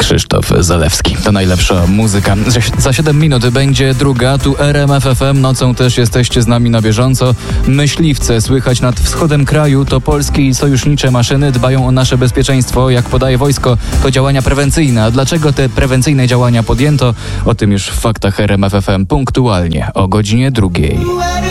Krzysztof Zalewski. To najlepsza muzyka. Za 7 minut będzie druga. Tu RMF FM. Nocą też jesteście z nami na bieżąco. Myśliwce słychać nad wschodem kraju. To polskie i sojusznicze maszyny dbają o nasze bezpieczeństwo. Jak podaje wojsko, to działania prewencyjne. A dlaczego te prewencyjne działania podjęto? O tym już w faktach RMF FM punktualnie o godzinie 2.